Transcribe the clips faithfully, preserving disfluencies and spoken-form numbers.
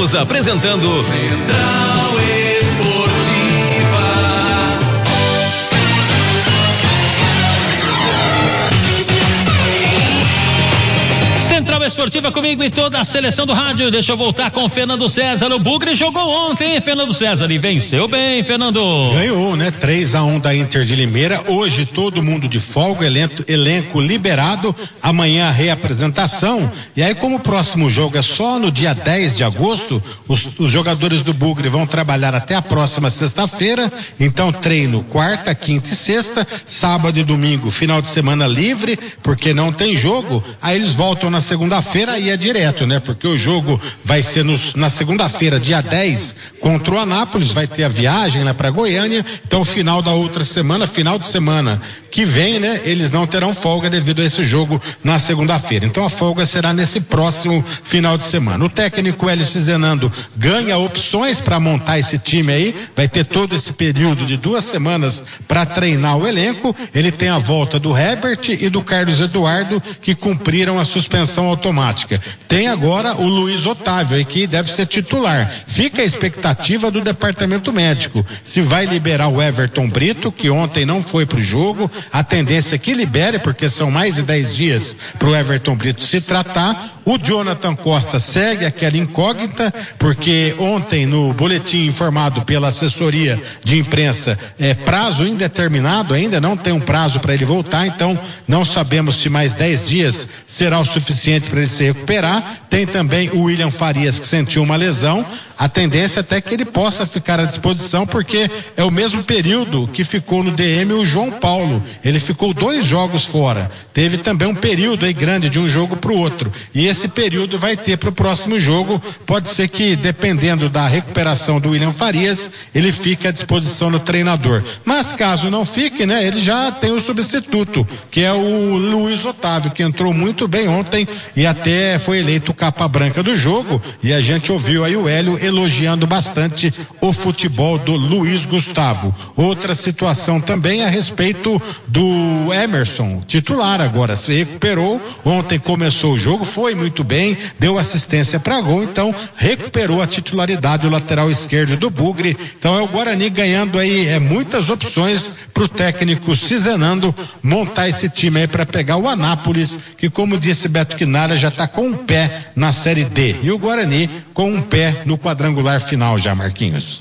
Estamos apresentando Central Esportiva. Central Esportiva comigo e toda a seleção do rádio. Deixa eu voltar com o Fernando César. O Bugre jogou ontem, Fernando César, e venceu bem, Fernando. Ganhou, né? três a um da Inter de Limeira. Hoje todo mundo de folga, elenco, elenco liberado. Amanhã a reapresentação. E aí, como o próximo jogo é só no dia dez de agosto, os, os jogadores do Bugre vão trabalhar até a próxima sexta-feira. Então, treino quarta, quinta e sexta, sábado e domingo, final de semana livre, porque não tem jogo. Aí eles voltam na segunda-feira e é direto, né? Porque o jogo vai ser no, na segunda-feira, dia dez, contra o Anápolis, vai ter a viagem lá para Goiânia. Então, final da outra semana, final de semana que vem, né? Eles não terão folga devido a esse jogo na segunda-feira. Então, a folga será nesse próximo final de semana. O técnico Hélio Cizenando ganha opções para montar esse time aí. Vai ter todo esse período de duas semanas para treinar o elenco. Ele tem a volta do Herbert e do Carlos Eduardo, que cumpriram a suspensão automática. Tem agora o Luiz Otávio aí, que deve ser titular. Fica a expectativa do departamento médico, se vai liberar o Everton Brito, que ontem não foi pro jogo. A tendência é que libere, porque são mais de dez dias pro Everton Brito se tratar. O Jonathan Costa segue aquela incógnita, porque ontem no boletim informado pela assessoria de imprensa, é prazo indeterminado, ainda não tem um prazo para ele voltar, então não sabemos se mais dez dias será o suficiente para ele se recuperar. Tem também o William Farias, que sentiu uma lesão. A tendência até que ele possa ficar à disposição, porque é o mesmo período que ficou no D M o João Paulo. Ele ficou dois jogos fora. Teve também um período aí grande de um jogo para o outro. E esse período vai ter para o próximo jogo. Pode ser que, dependendo da recuperação do William Farias, ele fique à disposição do treinador. Mas caso não fique, né, ele já tem o substituto, que é o Luiz Otávio, que entrou muito bem ontem e até foi eleito capa branca do jogo. E a gente ouviu aí o Hélio elogiando bastante o futebol do Luiz Gustavo. Outra situação também a respeito do Emerson, titular agora, se recuperou, ontem começou o jogo, foi muito bem, deu assistência para gol, então recuperou a titularidade, o lateral esquerdo do Bugre. Então é o Guarani ganhando aí é, muitas opções pro técnico Cizenando montar esse time aí para pegar o Anápolis, que, como disse Beto Quinalha, já tá com um pé na Série D, e o Guarani com um pé no quadrangular final já, Marquinhos.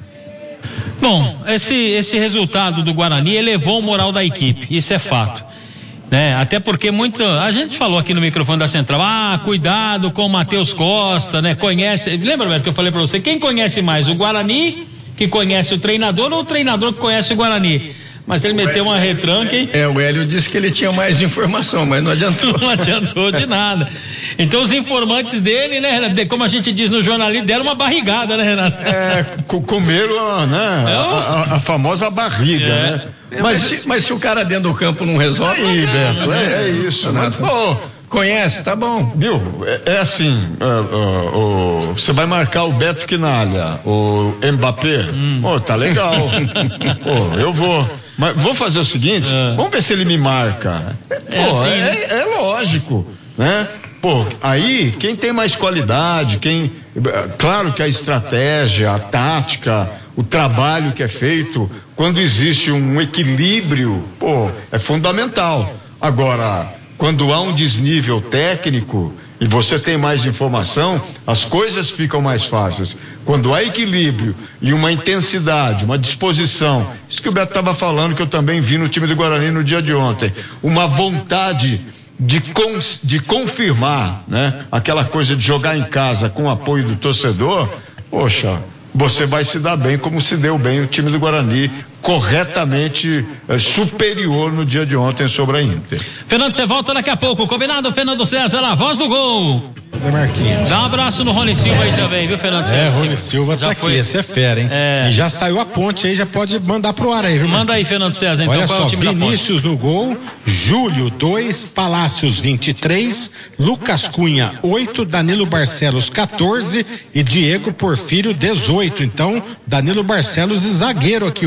Bom, esse, esse resultado do Guarani elevou o moral da equipe, isso é fato, né? Até porque muito, a gente falou aqui no microfone da Central, ah, cuidado com o Matheus Costa, né? Conhece, lembra, Beto, que eu falei pra você, quem conhece mais, o Guarani, que conhece o treinador, ou o treinador que conhece o Guarani? Mas ele meteu uma retranca, hein? É, o Hélio disse que ele tinha mais informação, mas não adiantou. Não adiantou de nada. Então os informantes dele, né, Renato, como a gente diz no jornalismo, deram uma barrigada, né, Renato? É, comeram, né, é o... a, a, a famosa barriga, é. né? É, mas, se, mas se o cara dentro do campo não resolve... Aí, Beto, é, é isso, né? Pô, conhece, tá bom. Viu, é, é assim, uh, uh, uh, você vai marcar o Beto Quinalha, o Mbappé, hum. Pô, tá legal. Pô, eu vou... Mas vou fazer o seguinte, é. Vamos ver se ele me marca. É, Pô, assim, é, né? é lógico, né? Pô, aí quem tem mais qualidade, quem, claro que a estratégia, a tática, o trabalho que é feito, quando existe um equilíbrio, pô, é fundamental. Agora, quando há um desnível técnico e você tem mais informação, as coisas ficam mais fáceis. Quando há equilíbrio e uma intensidade, uma disposição, isso que o Beto estava falando, que eu também vi no time do Guarani no dia de ontem, uma vontade de, cons, de confirmar, né, aquela coisa de jogar em casa com o apoio do torcedor, poxa, você vai se dar bem como se deu bem o time do Guarani, corretamente eh, superior no dia de ontem sobre a Inter. Fernando, você volta daqui a pouco, combinado? Fernando César, a voz do gol. Zé Marquinhos. Dá um abraço no Rony Silva aí também, viu, Fernando César? É, Rony Silva já tá foi. Aqui, esse é fera, hein? É. E já saiu a ponte aí, já pode mandar pro ar aí, viu? Manda aí, Fernando César, então. Olha qual só, é o time Vinícius no gol, Júlio dois, Palácios vinte e três, Lucas Cunha oito, Danilo Barcelos quatorze e Diego Porfírio dezoito. Então, Danilo Barcelos e zagueiro aqui hoje, hein?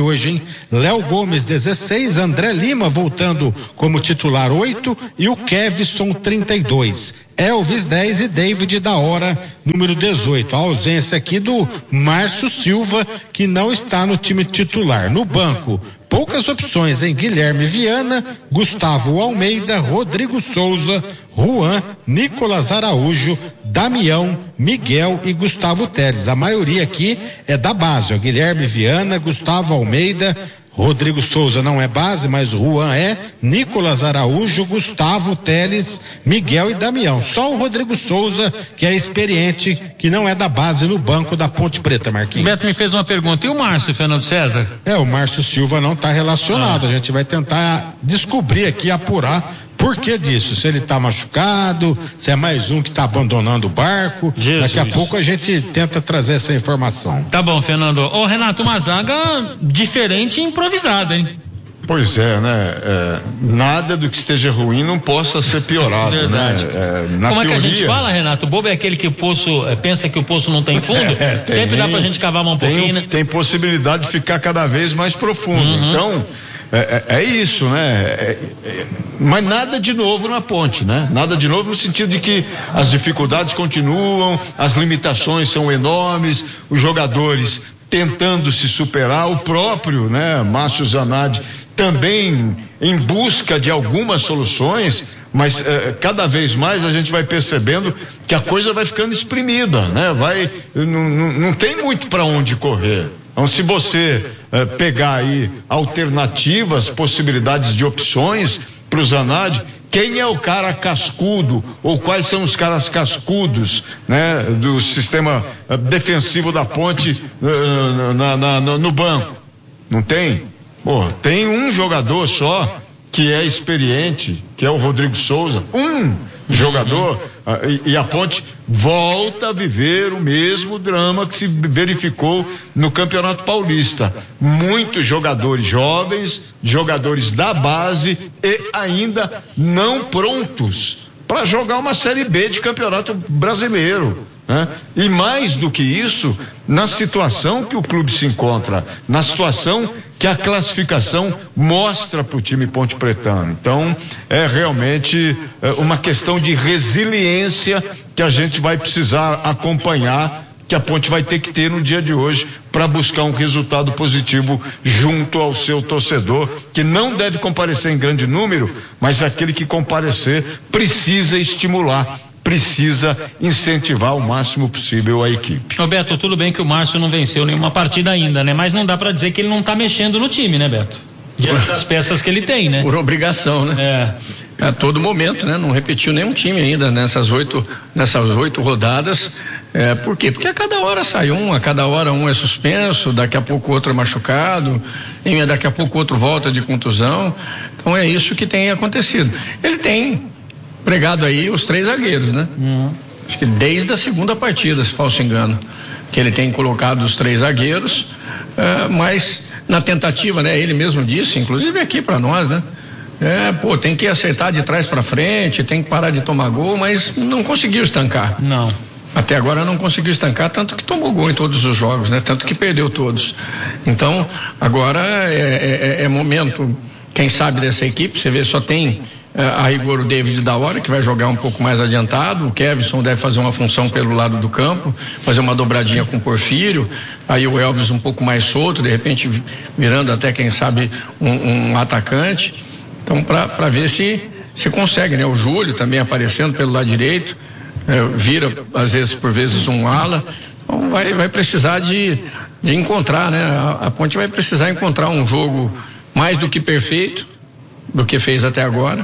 Léo Gomes, dezesseis, André Lima voltando como titular, oito, e o Kevson, trinta e dois. Elvis, dez, e David da Hora, número dezoito. A ausência aqui do Márcio Silva, que não está no time titular. No banco, poucas opções em Guilherme Viana, Gustavo Almeida, Rodrigo Souza, Juan, Nicolas Araújo, Damião, Miguel e Gustavo Teles. A maioria aqui é da base, ó. Guilherme Viana, Gustavo Almeida, Rodrigo Souza não é base, mas o Juan é, Nicolas Araújo, Gustavo Teles, Miguel e Damião. Só o Rodrigo Souza, que é experiente, que não é da base no banco da Ponte Preta, Marquinhos. Beto me fez uma pergunta, e o Márcio, Fernando César? É, o Márcio Silva não está relacionado, ah. A gente vai tentar descobrir aqui, apurar por que disso, se ele está machucado, se é mais um que está abandonando o barco. Jesus. Daqui a pouco a gente tenta trazer essa informação. Tá bom, Fernando. Ô Renato, uma zaga diferente e improvisada, hein? Pois é, né? É, nada do que esteja ruim não possa ser piorado, Verdade. né? É, na Como teoria... é que a gente fala, Renato? O bobo é aquele que o poço, é, pensa que o poço não tem fundo? É, tem, Sempre dá pra gente cavar um tem, pouquinho, né? Tem possibilidade de ficar cada vez mais profundo. Uhum. Então, é, é, é isso, né? É, é, mas nada de novo na Ponte, né? Nada de novo no sentido de que as dificuldades continuam, as limitações são enormes, os jogadores tentando se superar, o próprio, né, Márcio Zanardi também em busca de algumas soluções, mas eh, cada vez mais a gente vai percebendo que a coisa vai ficando exprimida, né? Vai, não, não, não tem muito para onde correr. Então, se você eh, pegar aí alternativas, possibilidades de opções para o Zanardi, quem é o cara cascudo, ou quais são os caras cascudos, né, do sistema uh, defensivo da Ponte uh, na, na, na, no banco? Não tem? Pô, tem um jogador só que é experiente, que é o Rodrigo Souza, um jogador, uh, e, e a Ponte volta a viver o mesmo drama que se verificou no Campeonato Paulista. Muitos jogadores jovens, jogadores da base e ainda não prontos para jogar uma Série B de Campeonato Brasileiro, né? E mais do que isso, na situação que o clube se encontra, na situação que a classificação mostra para o time Ponte Pretano. Então, é realmente é, uma questão de resiliência que a gente vai precisar acompanhar, que a Ponte vai ter que ter no dia de hoje para buscar um resultado positivo junto ao seu torcedor, que não deve comparecer em grande número, mas aquele que comparecer precisa estimular, precisa incentivar o máximo possível a equipe. Roberto, tudo bem que o Márcio não venceu nenhuma partida ainda, né? Mas não dá para dizer que ele não tá mexendo no time, né, Beto? Diante das peças que ele tem, né? Por obrigação, né? É. A todo momento, né? Não repetiu nenhum time ainda nessas oito, nessas oito rodadas. É, por quê? Porque a cada hora sai um, a cada hora um é suspenso, daqui a pouco outro é machucado, e daqui a pouco outro volta de contusão. Então é isso que tem acontecido. Ele tem pregado aí os três zagueiros, né? Uhum. Acho que desde a segunda partida, se falso engano, que ele tem colocado os três zagueiros, uh, mas na tentativa, né? Ele mesmo disse, inclusive aqui para nós, né? É, pô, tem que acertar de trás para frente, tem que parar de tomar gol, mas não conseguiu estancar. Não. Até agora não conseguiu estancar, tanto que tomou gol em todos os jogos, né? Tanto que perdeu todos. Então, agora é, é, é momento, quem sabe, dessa equipe, você vê, só tem é, a rigor o David da Hora, que vai jogar um pouco mais adiantado, o Kevson deve fazer uma função pelo lado do campo, fazer uma dobradinha com o Porfírio, aí o Elvis um pouco mais solto, de repente virando até, quem sabe, um, um atacante. Então, para ver se se consegue, né? O Júlio também aparecendo pelo lado direito, é, vira às vezes por vezes um ala. Então vai, vai precisar de, de encontrar, né? A, a Ponte vai precisar encontrar um jogo mais do que perfeito, do que fez até agora,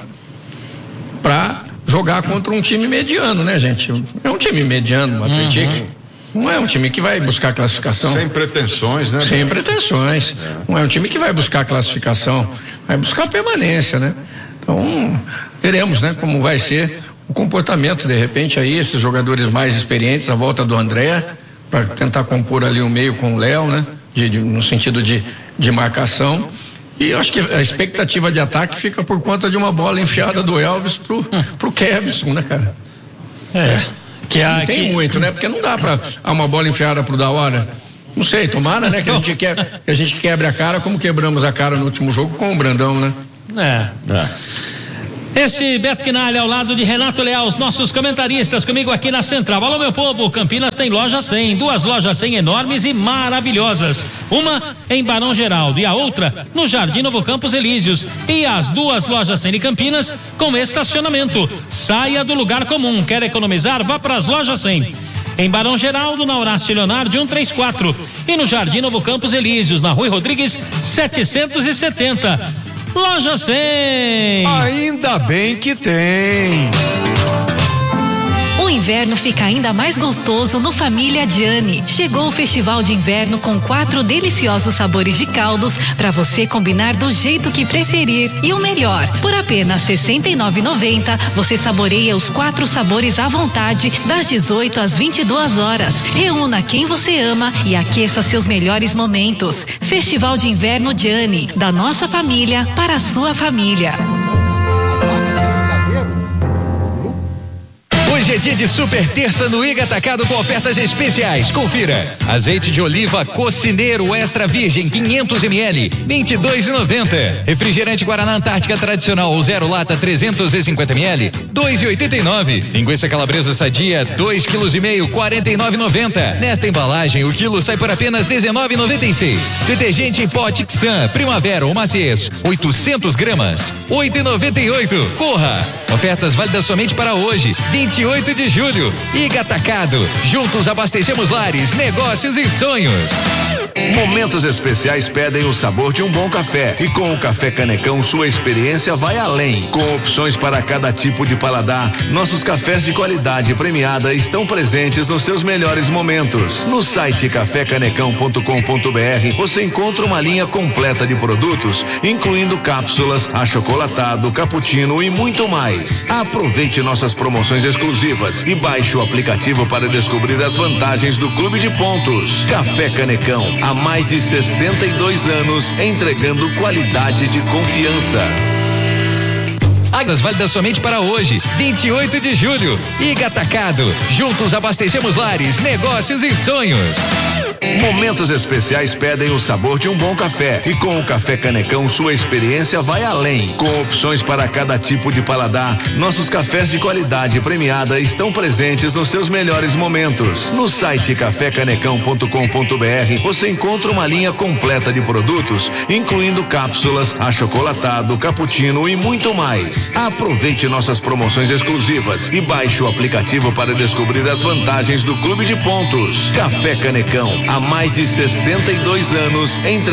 para jogar contra um time mediano, né, gente? É um time mediano, o Atlético. Uhum. Não é um time que vai buscar classificação. Sem pretensões, né? Sem pretensões. É. Não é um time que vai buscar classificação, vai buscar permanência, né? Então, veremos, né, como vai ser o comportamento, de repente, aí, esses jogadores mais experientes, a volta do André, para tentar compor ali o meio com o Léo, né? De, de, no sentido de, de marcação. E eu acho que a expectativa de ataque fica por conta de uma bola enfiada do Elvis pro, pro Kevson, né, cara? É. Que não tem que... muito, né? Porque não dá pra ah, uma bola enfiada pro da hora Não sei, tomara, né? Que a gente, que, que a gente quebre a cara como quebramos a cara no último jogo com o Brandão, né? É. é. Esse Beto Quinalha ao lado de Renato Leal, os nossos comentaristas comigo aqui na Central. Alô, meu povo, Campinas tem loja cem, duas lojas cem enormes e maravilhosas. Uma em Barão Geraldo e a outra no Jardim Novo Campos Elíseos. E as duas lojas cem de Campinas com estacionamento. Saia do lugar comum. Quer economizar? Vá para as lojas cem. Em Barão Geraldo, na Horácio Leonardo cento e trinta e quatro. E no Jardim Novo Campos Elíseos, na Rui Rodrigues setecentos e setenta. Loja cem. Ainda bem que tem. O inverno fica ainda mais gostoso no Família Gianni. Chegou o Festival de Inverno com quatro deliciosos sabores de caldos para você combinar do jeito que preferir. E o melhor, por apenas sessenta e nove reais e noventa centavos você saboreia os quatro sabores à vontade das dezoito às vinte e duas horas. Reúna quem você ama e aqueça seus melhores momentos. Festival de Inverno Gianni, da nossa família para a sua família. Hoje é dia de super terça no Iga Atacado com ofertas especiais. Confira. Azeite de oliva Cocineiro Extra Virgem quinhentos mililitros, vinte e dois reais e noventa centavos. Refrigerante Guaraná Antártica Tradicional ou zero lata trezentos e cinquenta mililitros, dois reais e oitenta e nove centavos. Linguiça Calabresa Sadia dois quilos e meio, quarenta e nove reais e noventa centavos. Nesta embalagem o quilo sai por apenas dezenove reais e noventa e seis centavos. Detergente em pó Tixan Primavera ou Maciez oitocentos gramas, oito reais e noventa e oito centavos. Corra. Ofertas válidas somente para hoje, vinte e oito de julho. Iga Atacado. Juntos abastecemos lares, negócios e sonhos. Momentos especiais pedem o sabor de um bom café. E com o Café Canecão, sua experiência vai além. Com opções para cada tipo de paladar, nossos cafés de qualidade premiada estão presentes nos seus melhores momentos. No site café canecão ponto com ponto br você encontra uma linha completa de produtos, incluindo cápsulas, achocolatado, cappuccino e muito mais. Aproveite nossas promoções exclusivas e baixe o aplicativo para descobrir as vantagens do Clube de Pontos. Café Canecão, há mais de sessenta e dois anos, entregando qualidade de confiança. Águas válidas somente para hoje, vinte e oito de julho. Iga Atacado. Juntos abastecemos lares, negócios e sonhos. Momentos especiais pedem o sabor de um bom café. E com o Café Canecão, sua experiência vai além. Com opções para cada tipo de paladar, nossos cafés de qualidade premiada estão presentes nos seus melhores momentos. No site café canecão ponto com ponto br você encontra uma linha completa de produtos, incluindo cápsulas, achocolatado, cappuccino e muito mais. Aproveite nossas promoções exclusivas e baixe o aplicativo para descobrir as vantagens do Clube de Pontos. Café Canecão, há mais de sessenta e dois anos, entre